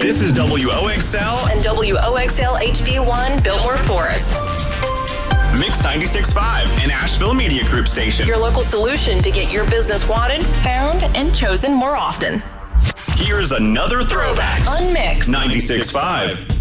This is WOXL and WOXL HD1 Biltmore Forest. Mix 96.5, an Asheville Media Group station. Your local solution to get your business wanted, found, and chosen more often. Here's another throwback. Unmixed 96.5.